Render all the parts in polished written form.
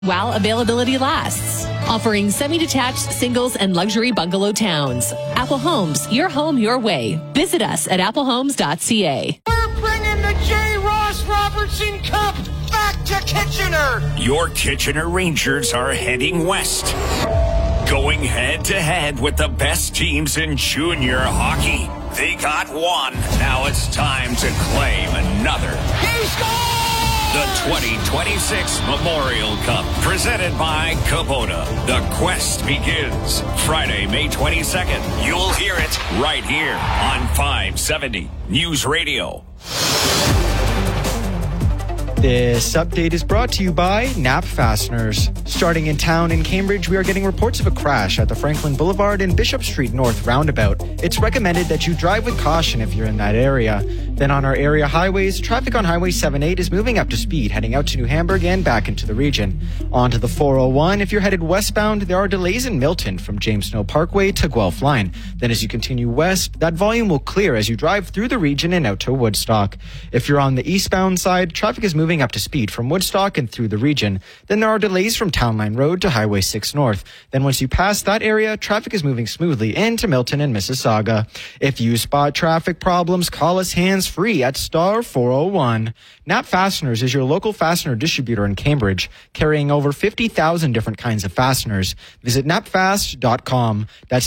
while availability lasts. Offering semi-detached, singles, and luxury bungalow towns. Apple Homes, your home, your way. Visit us at applehomes.ca. We're bringing the J. Ross Robertson Cup back to Kitchener. Your Kitchener Rangers are heading west. Going head-to-head with the best teams in junior hockey. They got one. Now it's time to claim another. He scored! The 2026 Memorial Cup, presented by Kubota. The quest begins Friday, May 22nd. You'll hear it right here on 570 News Radio. This update is brought to you by Knapp Fasteners. Starting in town in Cambridge, we are getting reports of a crash at the Franklin Boulevard and Bishop Street North roundabout. It's recommended that you drive with caution if you're in that area. Then on our area highways, traffic on Highway 78 is moving up to speed, heading out to New Hamburg and back into the region. On to the 401, if you're headed westbound, there are delays in Milton from James Snow Parkway to Guelph Line. Then as you continue west, that volume will clear as you drive through the region and out to Woodstock. If you're on the eastbound side, traffic is moving up to speed from Woodstock and through the region. Then there are delays from Town Line Road to Highway 6 North. Then once you pass that area, traffic is moving smoothly into Milton and Mississauga. If you spot traffic problems, call us hands-free at star 401. Knapp Fasteners is your local fastener distributor in Cambridge, carrying over 50,000 different kinds of fasteners. Visit knappfast.com. That's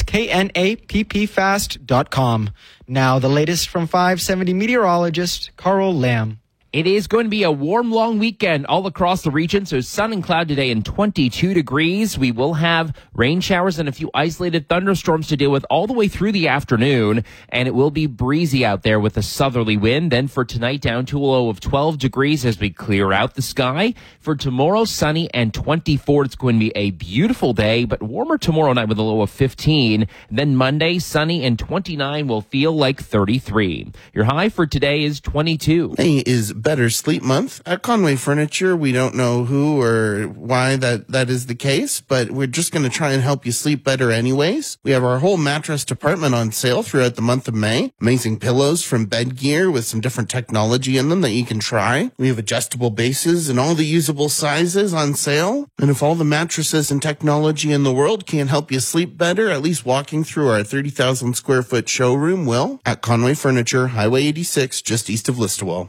KNAPPfast.com. Now the latest from 570 meteorologist Carl Lamb. It is going to be a warm, long weekend all across the region. So sun and cloud today and 22 degrees. We will have rain showers and a few isolated thunderstorms to deal with all the way through the afternoon. And it will be breezy out there with a southerly wind. Then for tonight, down to a low of 12 degrees as we clear out the sky. For tomorrow, sunny and 24. It's going to be a beautiful day, but warmer tomorrow night with a low of 15. Then Monday, sunny and 29 will feel like 33. Your high for today is 22. May is Better Sleep Month at Conway Furniture. We don't know who or why that is the case, but we're just going to try and help you sleep better anyways. We have our whole mattress department on sale throughout the month of May. Amazing pillows from Bed Gear with some different technology in them that you can try. We have adjustable bases and all the usable sizes on sale. And if all the mattresses and technology in the world can't help you sleep better, at least walking through our 30,000 square foot showroom will at Conway Furniture, Highway 86, just east of Listowel.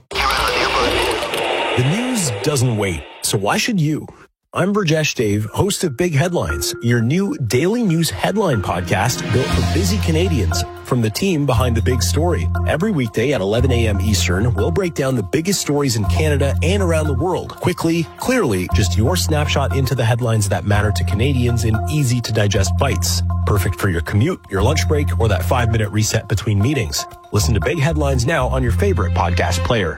The news doesn't wait, so why should you? I'm Burjesh Dave, host of Big Headlines, your new daily news headline podcast built for busy Canadians from the team behind the big story. Every weekday at 11 a.m. Eastern, we'll break down the biggest stories in Canada and around the world. Quickly, clearly, just your snapshot into the headlines that matter to Canadians in easy-to-digest bites. Perfect for your commute, your lunch break, or that 5-minute reset between meetings. Listen to Big Headlines now on your favorite podcast player.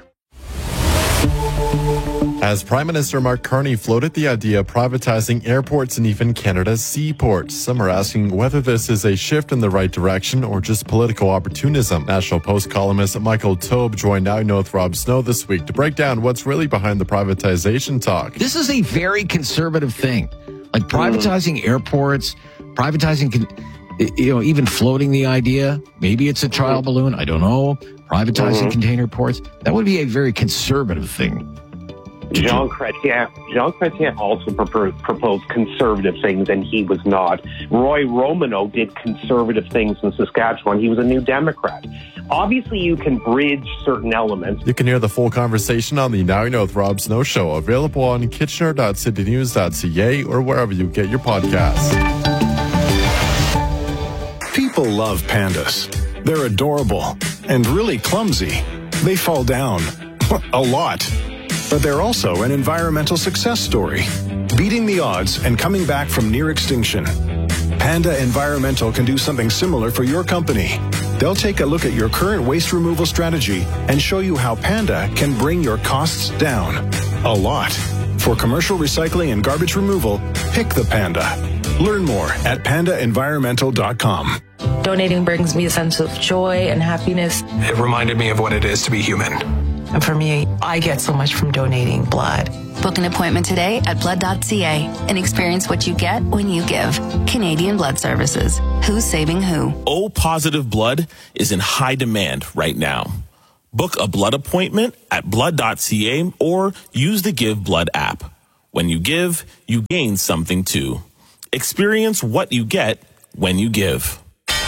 As Prime Minister Mark Carney floated the idea of privatizing airports and even Canada's seaports, some are asking whether this is a shift in the right direction or just political opportunism. National Post columnist Michael Taube joined Now You Know with Rob Snow this week to break down what's really behind the privatization talk. This is a very conservative thing, like privatizing airports, privatizing, even floating the idea. Maybe it's a trial balloon. I don't know. Privatizing container ports. That would be a very conservative thing. Jean Chrétien also proposed conservative things, and he was not. Roy Romano did conservative things in Saskatchewan. He was a New Democrat. Obviously, you can bridge certain elements. You can hear the full conversation on the Now You Know with Rob Snow show, available on kitchener.citynews.ca or wherever you get your podcasts. People love pandas. They're adorable and really clumsy. They fall down a lot. But they're also an environmental success story, beating the odds and coming back from near extinction. Panda Environmental can do something similar for your company. They'll take a look at your current waste removal strategy and show you how Panda can bring your costs down a lot. For commercial recycling and garbage removal, pick the Panda. Learn more at pandaenvironmental.com. Donating brings me a sense of joy and happiness. It reminded me of what it is to be human. And for me, I get so much from donating blood. Book an appointment today at blood.ca and experience what you get when you give. Canadian Blood Services. Who's saving who? O-positive blood is in high demand right now. Book a blood appointment at blood.ca or use the Give Blood app. When you give, you gain something too. Experience what you get when you give.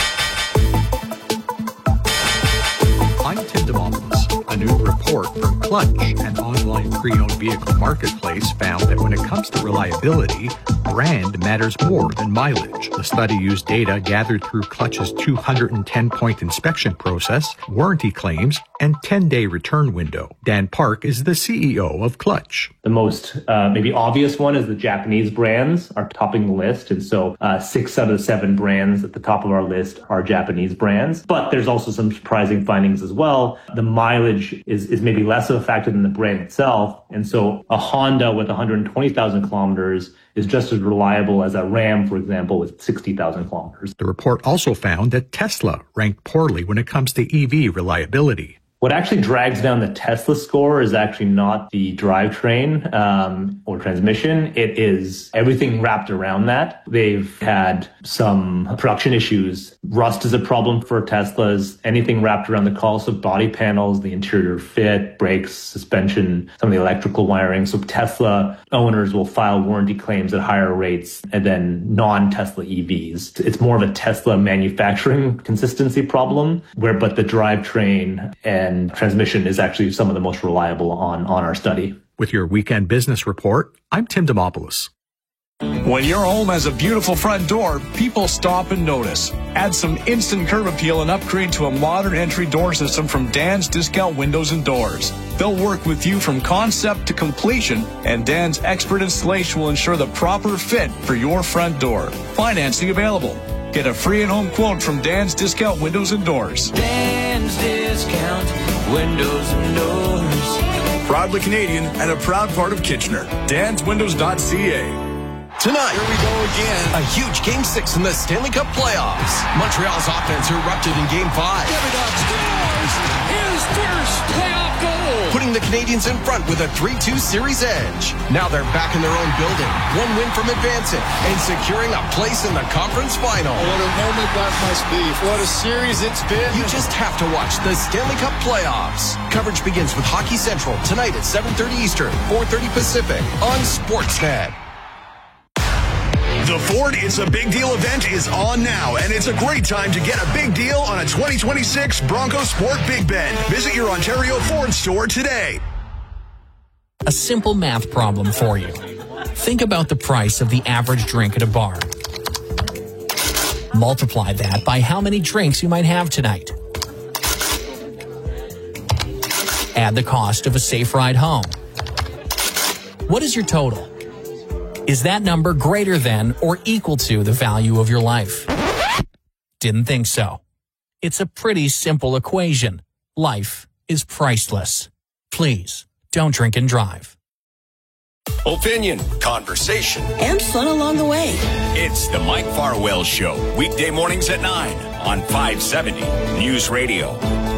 I'm Tim DeMopolis. A new report from Clutch, an online pre-owned vehicle marketplace, found that when it comes to reliability, brand matters more than mileage. The study used data gathered through Clutch's 210-point inspection process, warranty claims, and 10-day return window. Dan Park is the CEO of Clutch. The most maybe obvious one is the Japanese brands are topping the list. And so 6 out of the 7 brands at the top of our list are Japanese brands. But there's also some surprising findings as well. The mileage is maybe less of a factor than the brand itself. And so a Honda with 120,000 kilometers is just as reliable as a Ram, for example, with 60,000 kilometers. The report also found that Tesla ranked poorly when it comes to EV reliability. What actually drags down the Tesla score is actually not the drivetrain or transmission. It is everything wrapped around that. They've had some production issues. Rust is a problem for Teslas. Anything wrapped around the call, so body panels, the interior fit, brakes, suspension, some of the electrical wiring. So Tesla owners will file warranty claims at higher rates than non-Tesla EVs. It's more of a Tesla manufacturing consistency problem, but the drivetrain and transmission is actually some of the most reliable on our study. With your weekend business report, I'm Tim Demopoulos. When your home has a beautiful front door, people stop and notice. Add some instant curb appeal and upgrade to a modern entry door system from Dan's Discount Windows and Doors. They'll work with you from concept to completion, and Dan's expert installation will ensure the proper fit for your front door. Financing available. Get a free and-home quote from Dan's Discount Windows and Doors. Dan's Discount Windows and Doors. Proudly Canadian and a proud part of Kitchener. DansWindows.ca. Tonight, here we go again. A huge Game 6 in the Stanley Cup playoffs. Montreal's offense erupted in Game 5. Davidoff scores his first playoff goal, putting the Canadians in front with a 3-2 series edge. Now they're back in their own building, one win from advancing and securing a place in the conference final. Oh, what a moment that must be. What a series it's been. You just have to watch the Stanley Cup playoffs. Coverage begins with Hockey Central tonight at 7:30 Eastern, 4:30 Pacific on Sportsnet. The Ford It's a Big Deal event is on now, and it's a great time to get a big deal on a 2026 Bronco Sport Big Bend. Visit your Ontario Ford store today. A simple math problem for you. Think about the price of the average drink at a bar. Multiply that by how many drinks you might have tonight. Add the cost of a safe ride home. What is your total? Is that number greater than or equal to the value of your life? Didn't think so. It's a pretty simple equation. Life is priceless. Please, don't drink and drive. Opinion, conversation, and fun along the way. It's the Mike Farwell Show, weekday mornings at 9 on 570 News Radio.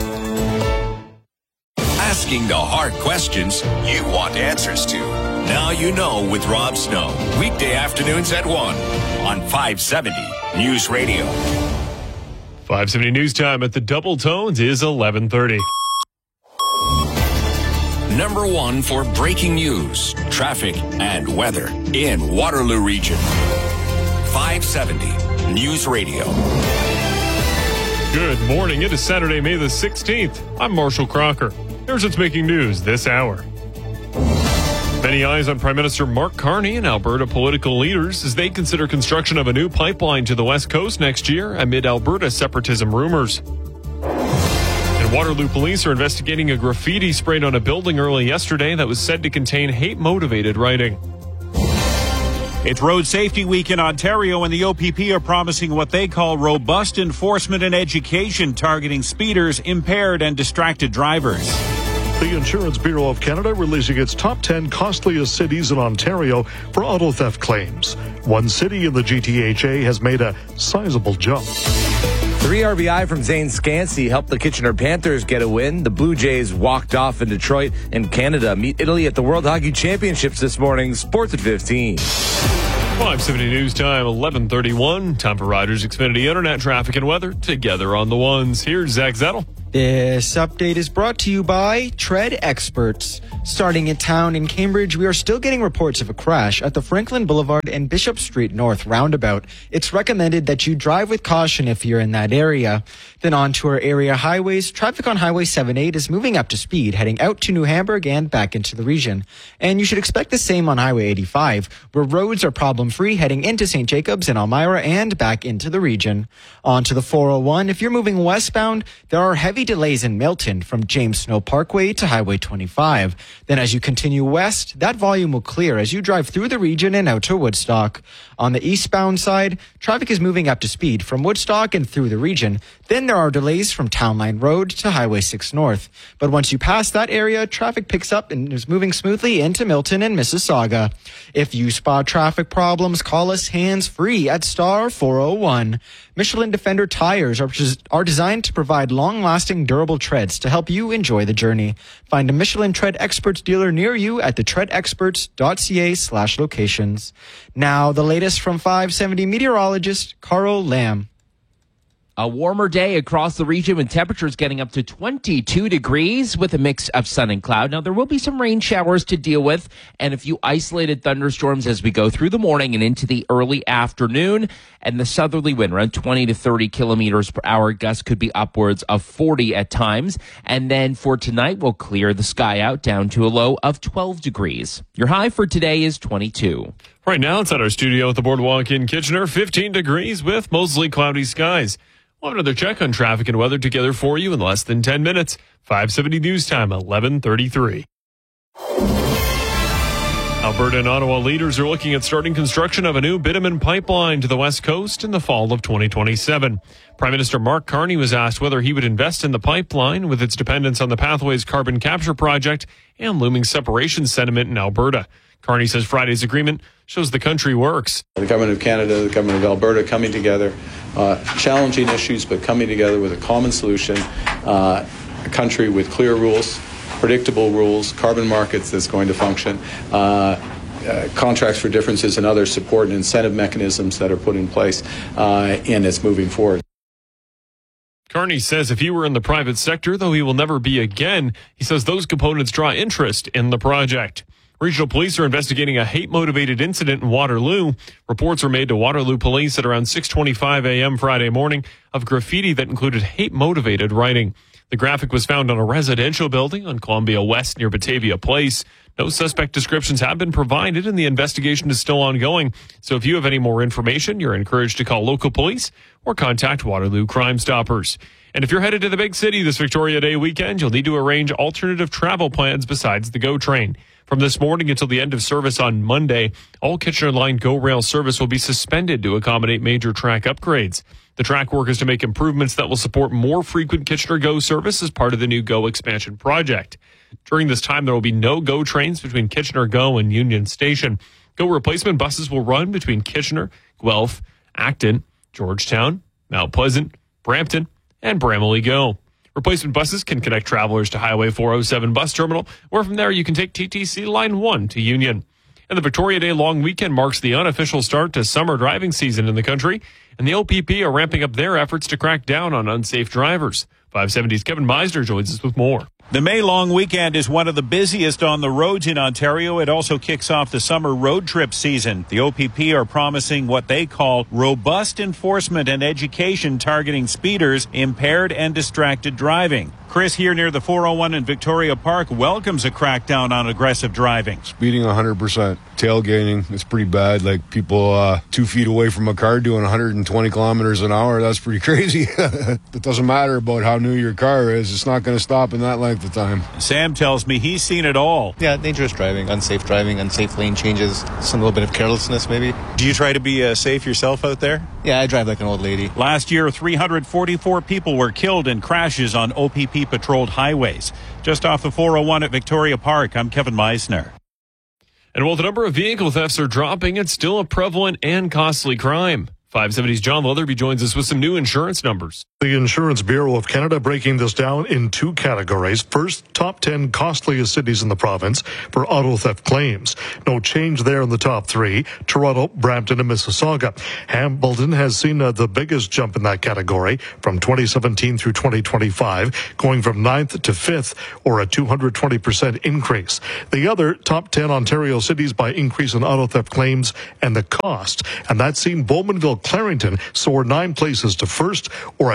Asking the hard questions you want answers to. Now you know with Rob Snow. Weekday afternoons at 1 on 570 News Radio. 570 News Time at the Double Tones is 11:30. Number 1 for breaking news, traffic, and weather in Waterloo Region. 570 News Radio. Good morning. It is Saturday, May the 16th. I'm Marshall Crocker. Here's what's making news this hour. Many eyes on Prime Minister Mark Carney and Alberta political leaders as they consider construction of a new pipeline to the West Coast next year amid Alberta separatism rumors. And Waterloo police are investigating a graffiti sprayed on a building early yesterday that was said to contain hate-motivated writing. It's Road Safety Week in Ontario, and the OPP are promising what they call robust enforcement and education targeting speeders, impaired and distracted drivers. The Insurance Bureau of Canada releasing its top 10 costliest cities in Ontario for auto theft claims. One city in the GTHA has made a sizable jump. 3 RBI from Zane Scansey helped the Kitchener Panthers get a win. The Blue Jays walked off in Detroit, and Canada meet Italy at the World Hockey Championships this morning. Sports at 15. 570 News Time, 11:31. Time for Rogers Xfinity Internet traffic and weather together on the ones. Here's Zach Zettel. This update is brought to you by Tread Experts. Starting in town in Cambridge, we are still getting reports of a crash at the Franklin Boulevard and Bishop Street North roundabout. It's recommended that you drive with caution if you're in that area. Then on to our area highways. Traffic on Highway 78 is moving up to speed, heading out to New Hamburg and back into the region. And you should expect the same on Highway 85, where roads are problem-free heading into St. Jacobs and Elmira and back into the region. On to the 401. If you're moving westbound, there are heavy delays in Milton from James Snow Parkway to Highway 25. Then as you continue west, that volume will clear as you drive through the region and out to Woodstock. On the eastbound side, traffic is moving up to speed from Woodstock and through the region. Then there are delays from Town Line Road to Highway 6 North. But once you pass that area, traffic picks up and is moving smoothly into Milton and Mississauga. If you spot traffic problems, call us hands-free at star 401. Michelin Defender tires are designed to provide long-lasting, durable treads to help you enjoy the journey. Find a Michelin Tread Experts dealer near you at thetreadexperts.ca/locations. Now, the latest from 570 meteorologist Carl Lamb. A warmer day across the region with temperatures getting up to 22 degrees with a mix of sun and cloud. Now, there will be some rain showers to deal with and a few isolated thunderstorms as we go through the morning and into the early afternoon. And the southerly wind around 20 to 30 kilometers per hour. Gusts could be upwards of 40 at times. And then for tonight, we'll clear the sky out down to a low of 12 degrees. Your high for today is 22. Right now, it's at our studio at the Boardwalk in Kitchener, 15 degrees with mostly cloudy skies. We'll have another check on traffic and weather together for you in less than 10 minutes. 570 News Time, 11:33. Alberta and Ottawa leaders are looking at starting construction of a new bitumen pipeline to the West Coast in the fall of 2027. Prime Minister Mark Carney was asked whether he would invest in the pipeline with its dependence on the Pathways carbon capture project and looming separation sentiment in Alberta. Carney says Friday's agreement shows the country works. The Government of Canada, the Government of Alberta coming together, challenging issues, but coming together with a common solution, a country with clear rules, predictable rules, carbon markets that's going to function, contracts for differences and other support and incentive mechanisms that are put in place, and it's moving forward. Carney says if he were in the private sector, though he will never be again, he says those components draw interest in the project. Regional police are investigating a hate-motivated incident in Waterloo. Reports were made to Waterloo police at around 6:25 a.m. Friday morning of graffiti that included hate-motivated writing. The graphic was found on a residential building on Columbia West near Batavia Place. No suspect descriptions have been provided and the investigation is still ongoing. So if you have any more information, you're encouraged to call local police or contact Waterloo Crime Stoppers. And if you're headed to the big city this Victoria Day weekend, you'll need to arrange alternative travel plans besides the GO train. From this morning until the end of service on Monday, all Kitchener Line GO Rail service will be suspended to accommodate major track upgrades. The track work is to make improvements that will support more frequent Kitchener GO service as part of the new GO expansion project. During this time, there will be no GO trains between Kitchener GO and Union Station. GO replacement buses will run between Kitchener, Guelph, Acton, Georgetown, Mount Pleasant, Brampton, and Bramalea GO. Replacement buses can connect travelers to Highway 407 bus terminal, where from there you can take TTC Line 1 to Union. And the Victoria Day long weekend marks the unofficial start to summer driving season in the country, and the OPP are ramping up their efforts to crack down on unsafe drivers. 570's Kevin Meisner joins us with more. The May long weekend is one of the busiest on the roads in Ontario. It also kicks off the summer road trip season. The OPP are promising what they call robust enforcement and education targeting speeders, impaired and distracted driving. Chris here near the 401 in Victoria Park welcomes a crackdown on aggressive driving. Speeding 100%. Tailgating, it's pretty bad. Like people 2 feet away from a car doing 120 kilometers an hour. That's pretty crazy. It doesn't matter about how new your car is. It's not going to stop in that length of time. Sam tells me he's seen it all. Yeah, dangerous driving, unsafe lane changes, some little bit of carelessness maybe. Do you try to be safe yourself out there? Yeah, I drive like an old lady. Last year, 344 people were killed in crashes on OPP patrolled highways. Just off the 401 at Victoria Park, I'm Kevin Meisner. And while the number of vehicle thefts are dropping, it's still a prevalent and costly crime. 570's John Leatherby joins us with some new insurance numbers. The Insurance Bureau of Canada breaking this down in two categories. First, top 10 costliest cities in the province for auto theft claims. No change there in the top three: Toronto, Brampton, and Mississauga. Hamilton has seen the biggest jump in that category from 2017 through 2025, going from 9th to 5th, or a 220% increase. The other top 10 Ontario cities by increase in auto theft claims and the cost. And that's seen Bowmanville, Clarington soar 9 places to first, or a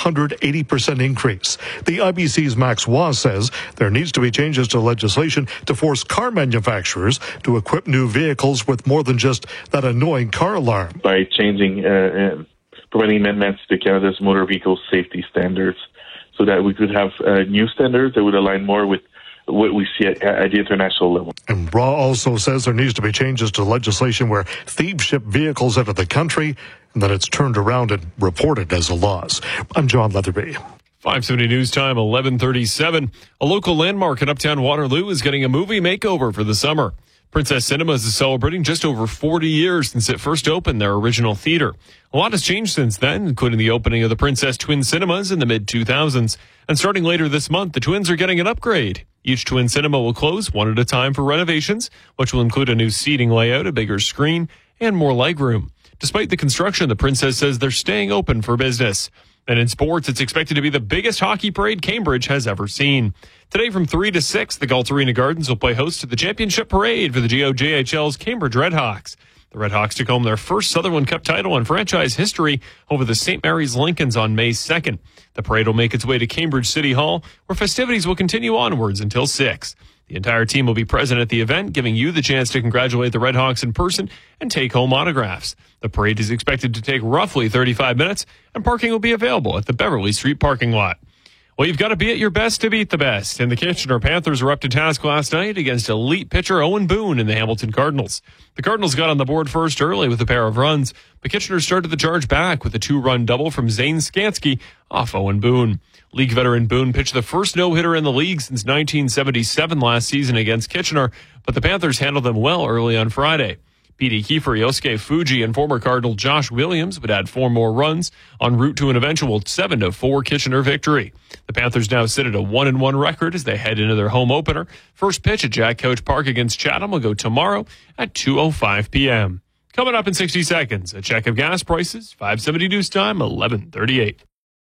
1,280% increase. The IBC's Max Waugh says there needs to be changes to legislation to force car manufacturers to equip new vehicles with more than just that annoying car alarm. By changing, providing amendments to Canada's motor vehicle safety standards so that we could have new standards that would align more with what we see at the international level. And Waugh also says there needs to be changes to legislation where thieves ship vehicles out of the country and then it's turned around and reported as a loss. I'm John Leatherby. 570 News Time, 11:37. A local landmark in Uptown Waterloo is getting a movie makeover for the summer. Princess Cinemas is celebrating just over 40 years since it first opened their original theater. A lot has changed since then, including the opening of the Princess Twin Cinemas in the mid-2000s. And starting later this month, the Twins are getting an upgrade. Each Twin Cinema will close one at a time for renovations, which will include a new seating layout, a bigger screen, and more legroom. Despite the construction, the Princess says they're staying open for business. And in sports, it's expected to be the biggest hockey parade Cambridge has ever seen. Today from 3 to 6, the Galt Arena Gardens will play host to the championship parade for the GOJHL's Cambridge Redhawks. The Redhawks took home their first Sutherland Cup title in franchise history over the St. Mary's Lincolns on May 2nd. The parade will make its way to Cambridge City Hall, where festivities will continue onwards until 6. The entire team will be present at the event, giving you the chance to congratulate the Redhawks in person and take home autographs. The parade is expected to take roughly 35 minutes, and parking will be available at the Beverly Street parking lot. Well, you've got to be at your best to beat the best, and the Kitchener Panthers were up to task last night against elite pitcher Owen Boone in the Hamilton Cardinals. The Cardinals got on the board first early with a pair of runs, but Kitchener started the charge back with a 2-run double from Zane Skansky off Owen Boone. League veteran Boone pitched the first no-hitter in the league since 1977 last season against Kitchener, but the Panthers handled them well early on Friday. P.D. Kiefer, Yosuke Fuji, and former Cardinal Josh Williams would add 4 more runs en route to an eventual 7-4 Kitchener victory. The Panthers now sit at a 1-1 record as they head into their home opener. First pitch at Jack Couch Park against Chatham will go tomorrow at 2:05 p.m. Coming up in 60 seconds, a check of gas prices, 570 News Time, 11:38.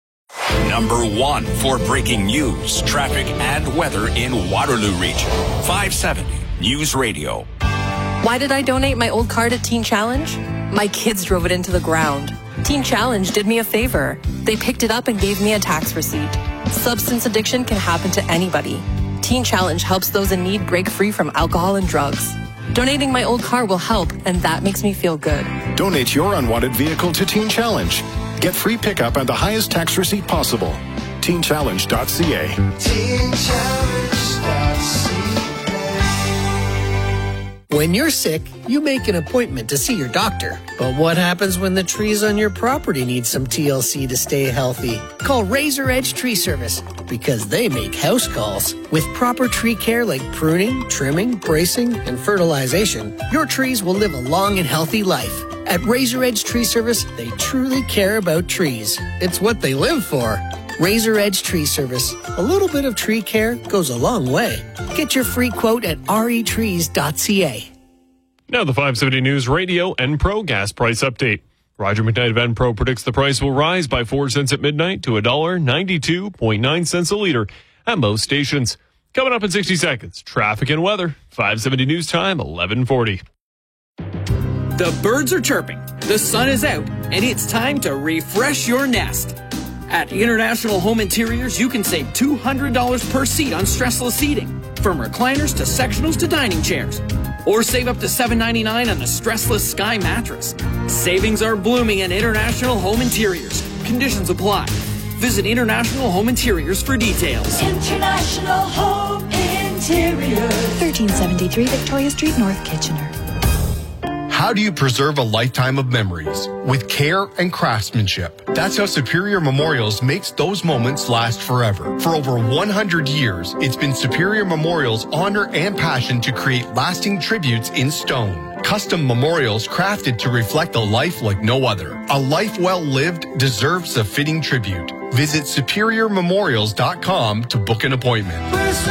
Number 1 for breaking news, traffic, and weather in Waterloo Region. 570 News Radio. Why did I donate my old car to Teen Challenge? My kids drove it into the ground. Teen Challenge did me a favor. They picked it up and gave me a tax receipt. Substance addiction can happen to anybody. Teen Challenge helps those in need break free from alcohol and drugs. Donating my old car will help, and that makes me feel good. Donate your unwanted vehicle to Teen Challenge. Get free pickup and the highest tax receipt possible. TeenChallenge.ca. TeenChallenge.ca. When you're sick, you make an appointment to see your doctor. But what happens when the trees on your property need some TLC to stay healthy? Call Razor Edge Tree Service because they make house calls. With proper tree care like pruning, trimming, bracing, and fertilization, your trees will live a long and healthy life. At Razor Edge Tree Service, they truly care about trees. It's what they live for. Razor Edge Tree Service. A little bit of tree care goes a long way. Get your free quote at retrees.ca. Now the 570 News Radio Enpro gas price update. Roger McKnight of Enpro predicts the price will rise by 4 cents at midnight to $1.92.9 cents a liter at most stations. Coming up in 60 seconds, traffic and weather. 570 News Time, 11:40. The birds are chirping, the sun is out, and it's time to refresh your nest. At International Home Interiors, you can save $200 per seat on stressless seating, from recliners to sectionals to dining chairs. Or save up to $7.99 on the stressless Sky mattress. Savings are blooming at International Home Interiors. Conditions apply. Visit International Home Interiors for details. International Home Interiors. 1373 Victoria Street, North Kitchener. How do you preserve a lifetime of memories? With care and craftsmanship. That's how Superior Memorials makes those moments last forever. For over 100 years, it's been Superior Memorials' honor and passion to create lasting tributes in stone. Custom memorials crafted to reflect a life like no other. A life well lived deserves a fitting tribute. Visit superiormemorials.com to book an appointment.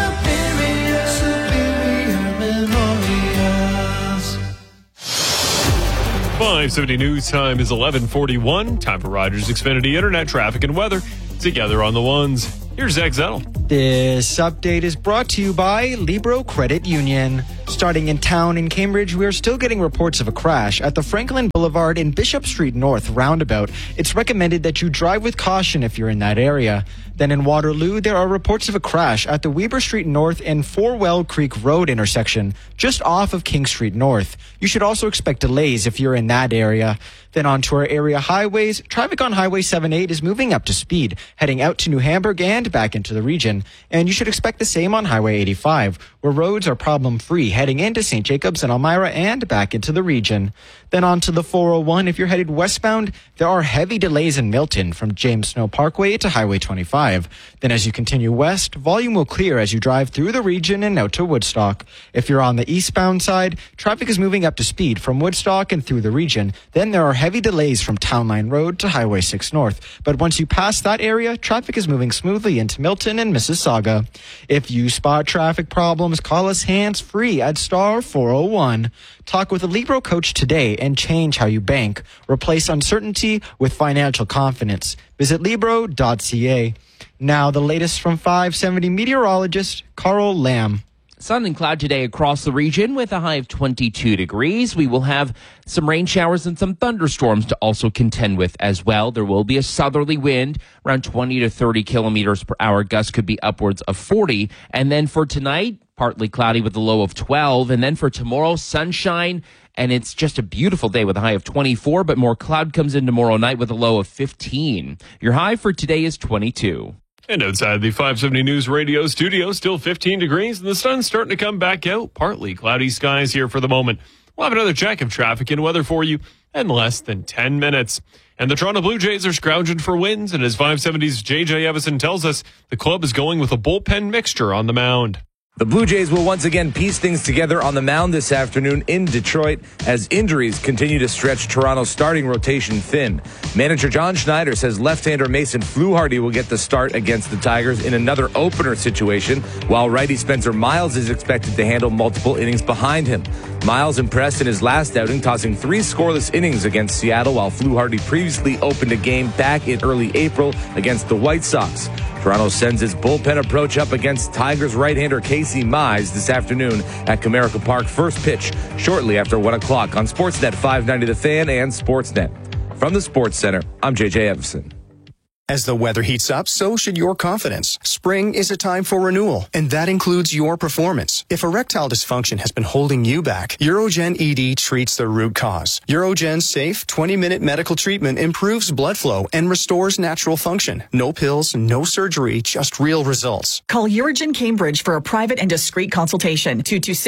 570 news time is 11:41. Time for Rogers Xfinity Internet traffic and weather together on the ones. Here's Zach Zettel. This update is brought to you by Libro Credit Union. Starting in town in Cambridge, we are still getting reports of a crash at the Franklin Boulevard and Bishop Street North roundabout. It's recommended that you drive with caution if you're in that area. Then in Waterloo, there are reports of a crash at the Weber Street North and Forwell Creek Road intersection, just off of King Street North. You should also expect delays if you're in that area. Then on to our area highways, traffic on Highway 78 is moving up to speed, heading out to New Hamburg and back into the region. And you should expect the same on Highway 85, where roads are problem-free, heading into St. Jacobs and Elmira and back into the region. Then on to the 401, if you're headed westbound, there are heavy delays in Milton from James Snow Parkway to Highway 25. Then as you continue west, volume will clear as you drive through the region and out to Woodstock. If you're on the eastbound side, traffic is moving up to speed from Woodstock and through the region. Then there are heavy delays from Town Line Road to Highway 6 North. But once you pass that area, traffic is moving smoothly into Milton and Mississauga. If you spot traffic problems, call us hands-free at star 401. Talk with a Libro coach today and change how you bank. Replace uncertainty with financial confidence. Visit Libro.ca. Now the latest from 570 meteorologist Carl Lamb. Sun and cloud today across the region with a high of 22 degrees. We will have some rain showers and some thunderstorms to also contend with as well. There will be a southerly wind around 20 to 30 kilometers per hour. Gusts could be upwards of 40. And then for tonight, partly cloudy with a low of 12. And then for tomorrow, sunshine. And it's just a beautiful day with a high of 24. But more cloud comes in tomorrow night with a low of 15. Your high for today is 22. And outside the 570 News Radio studio, still 15 degrees, and the sun's starting to come back out. Partly cloudy skies here for the moment. We'll have another check of traffic and weather for you in less than 10 minutes. And the Toronto Blue Jays are scrounging for wins, and as 570's JJ Evison tells us, the club is going with a bullpen mixture on the mound. The Blue Jays will once again piece things together on the mound this afternoon in Detroit as injuries continue to stretch Toronto's starting rotation thin. Manager John Schneider says left-hander Mason Fluharty will get the start against the Tigers in another opener situation, while righty Spencer Miles is expected to handle multiple innings behind him. Miles impressed in his last outing, tossing 3 scoreless innings against Seattle, while Fluharty previously opened a game back in early April against the White Sox. Toronto sends its bullpen approach up against Tigers right-hander Casey Mize this afternoon at Comerica Park. First pitch shortly after 1 o'clock on Sportsnet 590 The Fan and Sportsnet. From the Sports Center, I'm JJ Evison. As the weather heats up, so should your confidence. Spring is a time for renewal, and that includes your performance. If erectile dysfunction has been holding you back, Urogen ED treats the root cause. Urogen's safe 20-minute medical treatment improves blood flow and restores natural function. No pills, no surgery, just real results. Call Urogen Cambridge for a private and discreet consultation.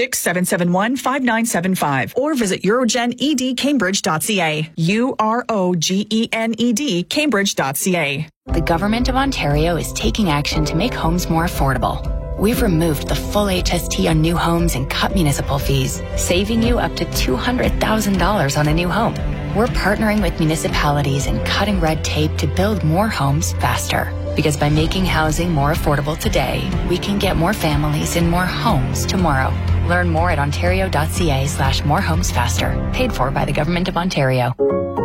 226-771-5975 or visit urogenedcambridge.ca. UROGENED Cambridge.ca. The Government of Ontario is taking action to make homes more affordable. We've removed the full HST on new homes and cut municipal fees, saving you up to $200,000 on a new home. We're partnering with municipalities and cutting red tape to build more homes faster. Because by making housing more affordable today, we can get more families in more homes tomorrow. Learn more at ontario.ca/morehomesfaster. Paid for by the Government of Ontario.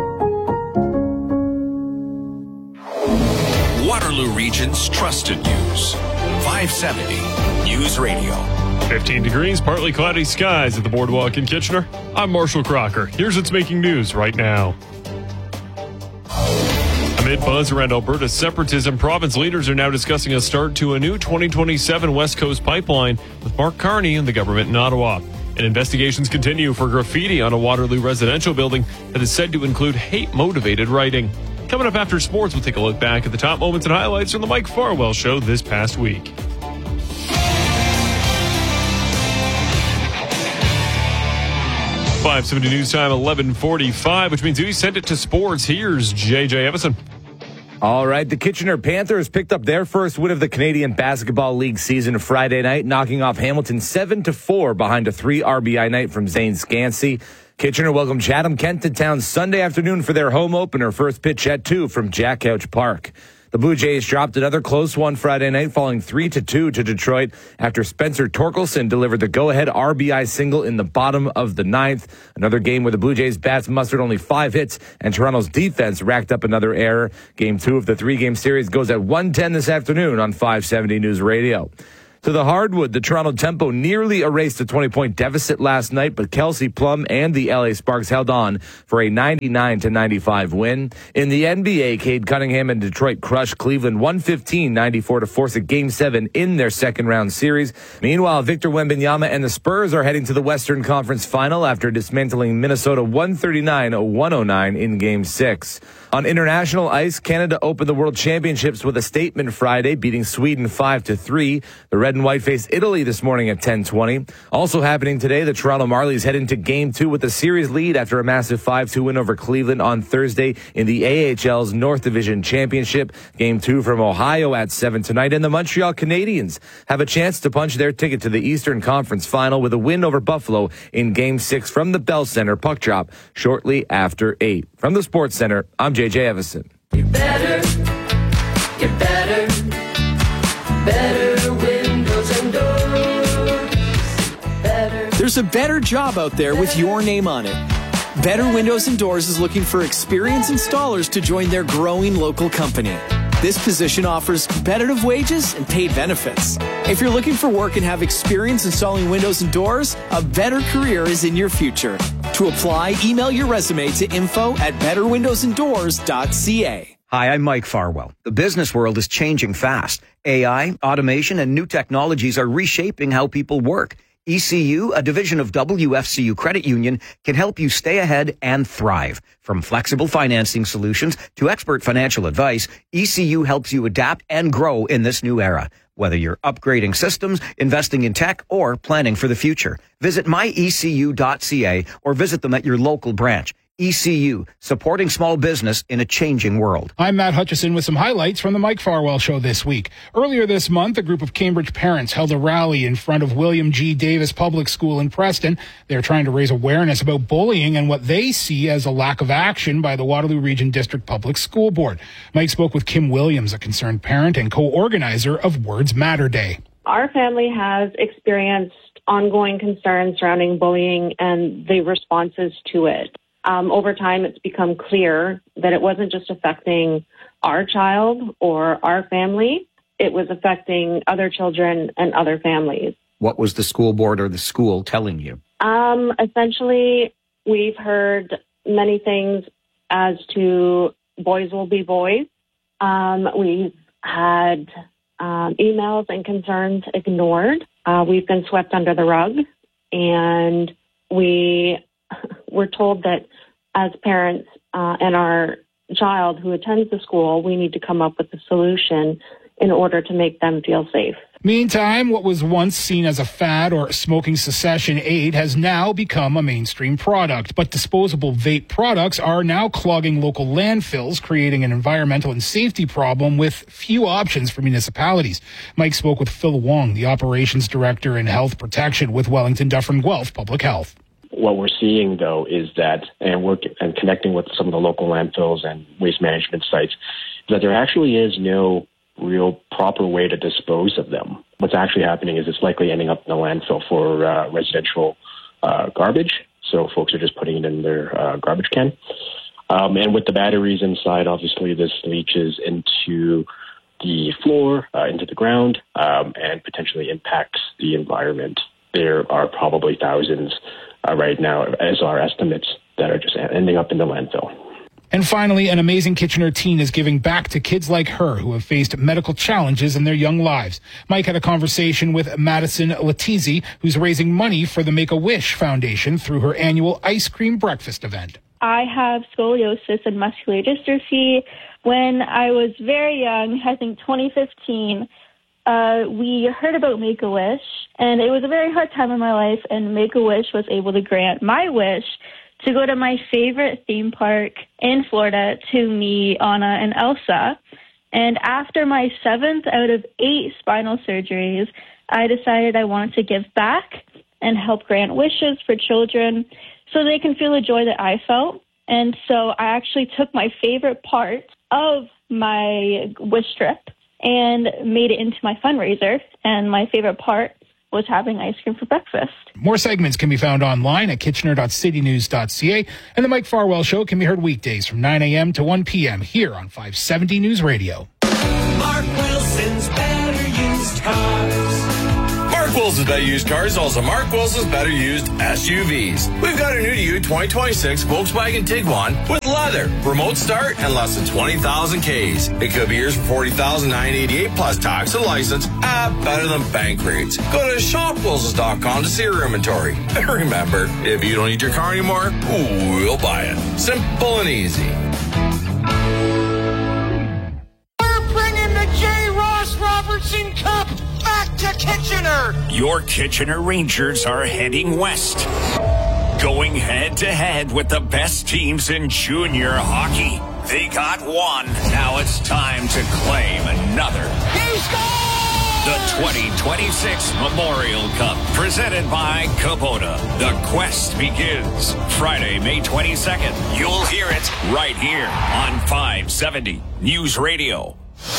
Waterloo Region's trusted news. 570 News Radio. 15 degrees, partly cloudy skies at the Boardwalk in Kitchener. I'm Marshall Crocker. Here's what's making news right now. Amid buzz around Alberta's separatism, province leaders are now discussing a start to a new 2027 West Coast pipeline with Mark Carney and the government in Ottawa. And investigations continue for graffiti on a Waterloo residential building that is said to include hate-motivated writing. Coming up after sports, we'll take a look back at the top moments and highlights from the Mike Farwell Show this past week. .570 News Time, 11:45, which means we sent it to sports. Here's JJ Evison. All right, the Kitchener Panthers picked up their first win of the Canadian Basketball League season Friday night, knocking off Hamilton 7-4 behind a 3 RBI night from Zane Scansey. Kitchener welcomed Chatham-Kent to town Sunday afternoon for their home opener. First pitch at 2 from Jack Couch Park. The Blue Jays dropped another close one Friday night, falling 3-2 to Detroit after Spencer Torkelson delivered the go-ahead RBI single in the bottom of the ninth. Another game where the Blue Jays bats mustered only 5 hits, and Toronto's defense racked up another error. Game 2 of the 3-game series goes at 1:10 this afternoon on 570 News Radio. To the hardwood, the Toronto Tempo nearly erased a 20-point deficit last night, but Kelsey Plum and the LA Sparks held on for a 99-95 win. In the NBA, Cade Cunningham and Detroit crushed Cleveland 115-94 to force a Game 7 in their second-round series. Meanwhile, Victor Wembanyama and the Spurs are heading to the Western Conference Final after dismantling Minnesota 139-109 in Game 6. On international ice, Canada opened the World Championships with a statement Friday, beating Sweden 5-3. The Red and White face Italy this morning at 10:20. Also happening today, the Toronto Marlies head into Game 2 with a series lead after a massive 5-2 win over Cleveland on Thursday in the AHL's North Division Championship. Game 2 from Ohio at 7 tonight. And the Montreal Canadiens have a chance to punch their ticket to the Eastern Conference Final with a win over Buffalo in Game 6 from the Bell Center puck drop shortly after 8. From the Sports Center, I'm JJ Evison. Get better windows and doors. There's a better job out there with your name on it. Better Windows and Doors is looking for experienced installers to join their growing local company. This position offers competitive wages and paid benefits. If you're looking for work and have experience installing windows and doors, a better career is in your future. To apply, email your resume to info@betterwindowsanddoors.ca. Hi, I'm Mike Farwell. The business world is changing fast. AI, automation, and new technologies are reshaping how people work. ECU, a division of WFCU Credit Union, can help you stay ahead and thrive. From flexible financing solutions to expert financial advice, ECU helps you adapt and grow in this new era. Whether you're upgrading systems, investing in tech, or planning for the future, visit myecu.ca or visit them at your local branch. ECU, supporting small business in a changing world. I'm Matt Hutchison with some highlights from the Mike Farwell Show this week. Earlier this month, a group of Cambridge parents held a rally in front of William G. Davis Public School in Preston. They're trying to raise awareness about bullying and what they see as a lack of action by the Waterloo Region District Public School Board. Mike spoke with Kim Williams, a concerned parent and co-organizer of Words Matter Day. Our family has experienced ongoing concerns surrounding bullying and the responses to it. Over time, it's become clear that it wasn't just affecting our child or our family. It was affecting other children and other families. What was the school board or the school telling you? Essentially, we've heard many things as to boys will be boys. We've had emails and concerns ignored. We've been swept under the rug, and we're told that as parents and our child who attends the school, we need to come up with a solution in order to make them feel safe. Meantime, what was once seen as a fad or smoking cessation aid has now become a mainstream product. But disposable vape products are now clogging local landfills, creating an environmental and safety problem with few options for municipalities. Mike spoke with Phil Wong, the operations director in health protection with Wellington Dufferin Guelph Public Health. What we're seeing, though, is that, and connecting with some of the local landfills and waste management sites, that there actually is no real proper way to dispose of them. What's actually happening is it's likely ending up in the landfill for residential garbage. So folks are just putting it in their garbage can. And with the batteries inside, obviously, this leaches into the floor, into the ground, and potentially impacts the environment. There are probably thousands right now, as our estimates, that are just ending up in the landfill. And finally, an amazing Kitchener teen is giving back to kids like her who have faced medical challenges in their young lives. Mike had a conversation with Madison Letizzi, who's raising money for the Make-A-Wish Foundation through her annual ice cream breakfast event. I have scoliosis and muscular dystrophy. When I was very young, I think 2015, we heard about Make-A-Wish, and it was a very hard time in my life, and Make-A-Wish was able to grant my wish to go to my favorite theme park in Florida to me, Anna, and Elsa. And after my 7th out of 8 spinal surgeries, I decided I wanted to give back and help grant wishes for children. so they can feel the joy that I felt. And so I actually took my favorite part of my wish trip and made it into my fundraiser. And my favorite part was having ice cream for breakfast. More segments can be found online at kitchener.citynews.ca, and the Mike Farwell Show can be heard weekdays from 9 a.m. to 1 p.m. here on 570 News Radio. Mark Wilson's Better Used Cars. Mark Wilson's Better Used Cars is also Mark Wilson's Better Used SUVs. We've got a new to you 2026 Volkswagen Tiguan with leather, remote start, and less than 20,000 Ks. It could be yours for $40,988 plus tax and license at better than bank rates. Go to shopwilsons.com to see your inventory. And remember, if you don't need your car anymore, we'll buy it. Simple and easy. We're bringing the J. Ross Robertson Cup back to Kitchener. Your Kitchener Rangers are heading west, going head-to-head with the best teams in junior hockey. They got one. Now it's time to claim another. He scored! The 2026 Memorial Cup, presented by Kubota. The quest begins Friday, May 22nd. You'll hear it right here on 570 News Radio.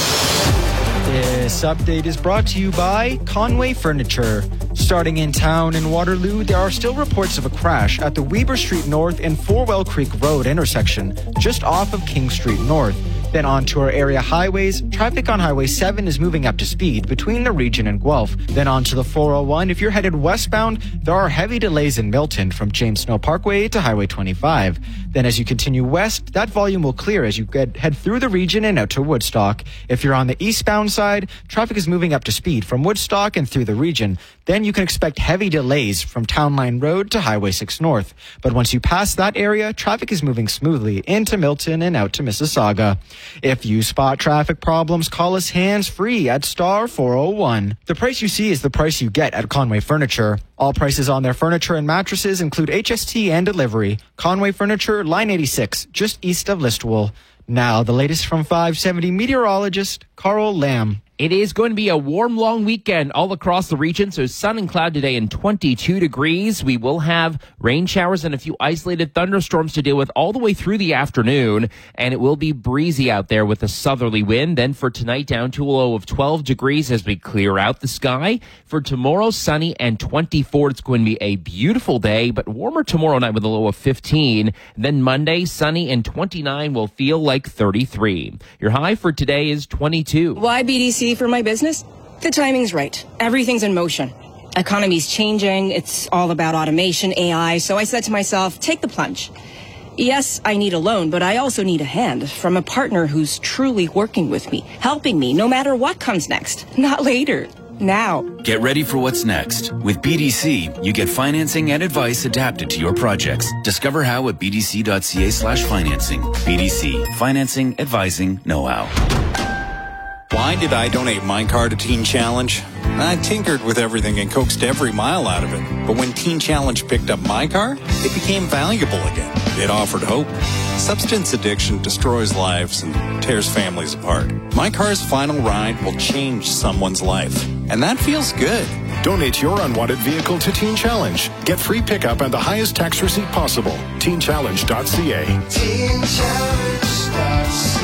This update is brought to you by Conway Furniture. Starting in town in Waterloo, there are still reports of a crash at the Weber Street North and Forwell Creek Road intersection, just off of King Street North. Then onto our area highways, traffic on Highway 7 is moving up to speed between the region and Guelph. Then onto the 401, if you're headed westbound, there are heavy delays in Milton from James Snow Parkway to Highway 25. Then as you continue west, that volume will clear as you head through the region and out to Woodstock. If you're on the eastbound side, traffic is moving up to speed from Woodstock and through the region. Then you can expect heavy delays from Town Line Road to Highway 6 North. But once you pass that area, traffic is moving smoothly into Milton and out to Mississauga. If you spot traffic problems, call us hands-free at star 401. The price you see is the price you get at Conway Furniture. All prices on their furniture and mattresses include HST and delivery. Conway Furniture, Line 86, just east of Listowel. Now, the latest from 570 meteorologist Carl Lamb. It is going to be a warm, long weekend all across the region. So sun and cloud today and 22 degrees. We will have rain showers and a few isolated thunderstorms to deal with all the way through the afternoon. And it will be breezy out there with a southerly wind. Then for tonight, down to a low of 12 degrees as we clear out the sky. For tomorrow, sunny and 24. It's going to be a beautiful day, but warmer tomorrow night with a low of 15. Then Monday, sunny and 29 will feel like 33. Your high for today is 22. Why BDC for my business? The timing's right. Everything's in motion. Economy's changing. It's all about automation, AI. So I said to myself, take the plunge. Yes, I need a loan, but I also need a hand from a partner who's truly working with me, helping me no matter what comes next. Not later. Now. Get ready for what's next. With BDC, you get financing and advice adapted to your projects. Discover how at bdc.ca/financing. BDC. Financing, advising, know-how. Why did I donate my car to Teen Challenge? I tinkered with everything and coaxed every mile out of it. But when Teen Challenge picked up my car, it became valuable again. It offered hope. Substance addiction destroys lives and tears families apart. My car's final ride will change someone's life. And that feels good. Donate your unwanted vehicle to Teen Challenge. Get free pickup and the highest tax receipt possible. TeenChallenge.ca. TeenChallenge.ca.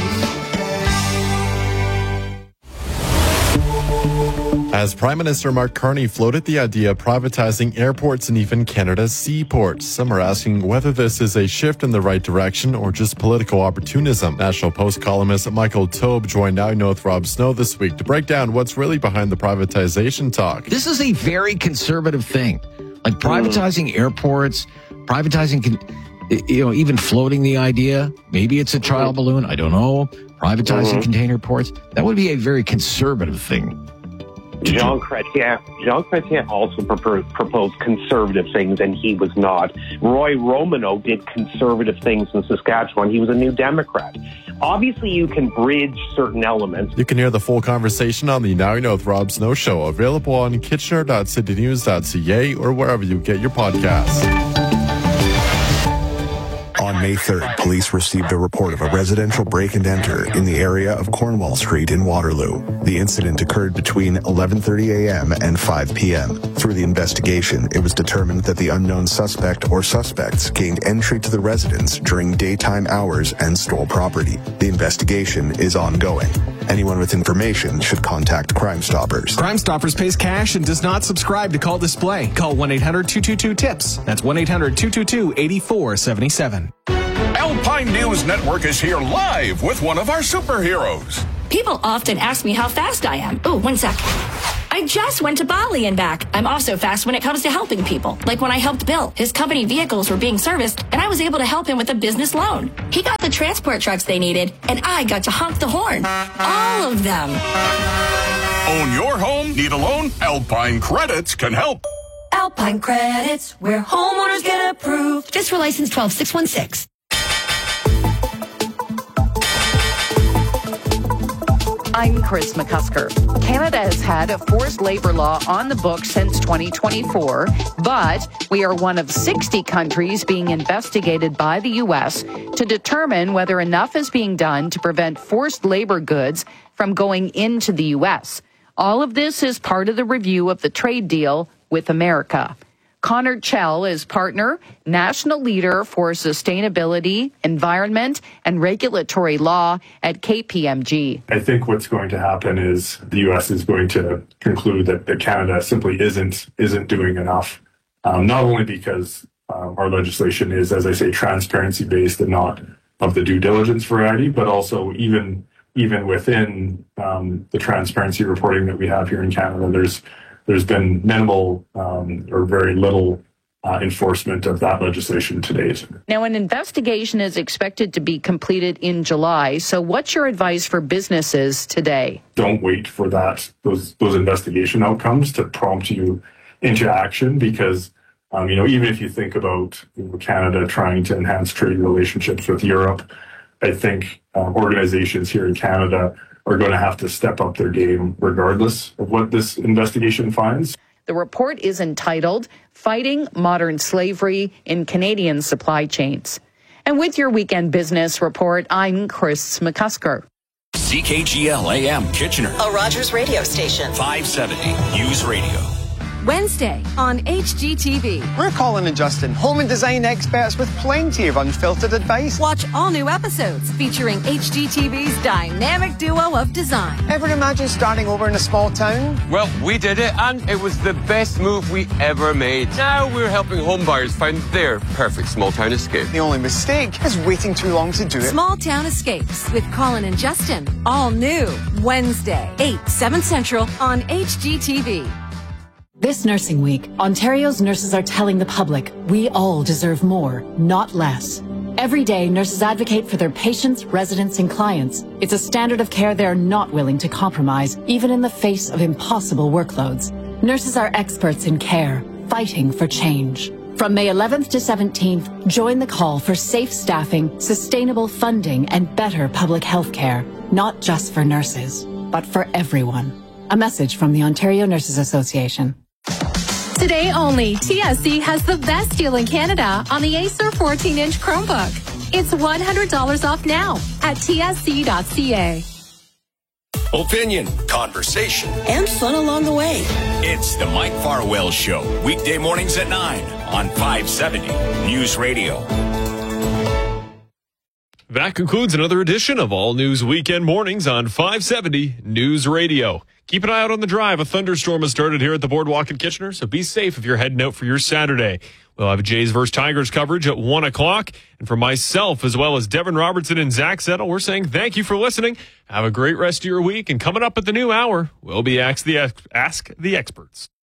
As Prime Minister Mark Carney floated the idea of privatizing airports and even Canada's seaports, some are asking whether this is a shift in the right direction or just political opportunism. National Post columnist Michael Taube joined Now You Know with Rob Snow this week to break down what's really behind the privatization talk. This is a very conservative thing, like privatizing airports, privatizing, even floating the idea. Maybe it's a trial balloon. I don't know. Privatizing container ports. That would be a very conservative thing. Jean Chrétien also proposed conservative things, and he was not. Roy Romano did conservative things in Saskatchewan. He was a New Democrat. Obviously, you can bridge certain elements. You can hear the full conversation on the Now You Know with Rob Snow show, available on kitchener.citynews.ca or wherever you get your podcasts. On May 3rd, police received a report of a residential break-and-enter in the area of Cornwall Street in Waterloo. The incident occurred between 11:30 a.m. and 5 p.m. Through the investigation, it was determined that the unknown suspect or suspects gained entry to the residence during daytime hours and stole property. The investigation is ongoing. Anyone with information should contact Crime Stoppers. Crime Stoppers pays cash and does not subscribe to Call Display. Call 1-800-222-TIPS. That's 1-800-222-8477. Alpine News Network is here live with one of our superheroes. People often ask me how fast I am. Oh, 1 sec. I just went to Bali and back. I'm also fast when it comes to helping people. Like when I helped Bill. His company vehicles were being serviced, and I was able to help him with a business loan. He got the transport trucks they needed, and I got to honk the horn. All of them. Own your home? Need a loan? Alpine Credits can help. Alpine Credits, where homeowners get approved. Just for license 12616. I'm Chris McCusker. Canada has had a forced labor law on the books since 2024, but we are one of 60 countries being investigated by the U.S. to determine whether enough is being done to prevent forced labor goods from going into the U.S. All of this is part of the review of the trade deal with America. Connor Chell is partner, national leader for sustainability, environment, and regulatory law at KPMG. I think what's going to happen is the U.S. is going to conclude that Canada simply isn't doing enough, not only because our legislation is, as I say, transparency-based and not of the due diligence variety, but also even within the transparency reporting that we have here in Canada, there's been minimal or very little enforcement of that legislation to date. Now, an investigation is expected to be completed in July. So what's your advice for businesses today? Don't wait for those investigation outcomes to prompt you into action, because even if you think about Canada trying to enhance trade relationships with Europe, I think organizations here in Canada are going to have to step up their game regardless of what this investigation finds. The report is entitled Fighting Modern Slavery in Canadian Supply Chains. And with your weekend business report, I'm Chris McCusker. CKGL AM Kitchener. A Rogers radio station. 570 News Radio. Wednesday on HGTV. We're Colin and Justin, home and design experts with plenty of unfiltered advice. Watch all new episodes featuring HGTV's dynamic duo of design. Ever imagine starting over in a small town? Well, we did it, and it was the best move we ever made. Now we're helping homebuyers find their perfect small town escape. The only mistake is waiting too long to do it. Small Town Escapes with Colin and Justin. All new Wednesday, 8, 7 Central on HGTV. This Nursing Week, Ontario's nurses are telling the public we all deserve more, not less. Every day, nurses advocate for their patients, residents, and clients. It's a standard of care they're not willing to compromise, even in the face of impossible workloads. Nurses are experts in care, fighting for change. From May 11th to 17th, join the call for safe staffing, sustainable funding, and better public health care, not just for nurses, but for everyone. A message from the Ontario Nurses Association. Today only, TSC has the best deal in Canada on the Acer 14-inch Chromebook. It's $100 off now at tsc.ca. Opinion, conversation, and fun along the way. It's the Mike Farwell Show, weekday mornings at 9 on 570 News Radio. That concludes another edition of All News Weekend Mornings on 570 News Radio. Keep an eye out on the drive. A thunderstorm has started here at the Boardwalk in Kitchener, so be safe if you're heading out for your Saturday. We'll have Jays vs. Tigers coverage at 1 o'clock. And for myself, as well as Devin Robertson and Zach Settle, we're saying thank you for listening. Have a great rest of your week. And coming up at the new hour, we'll be Ask the Experts.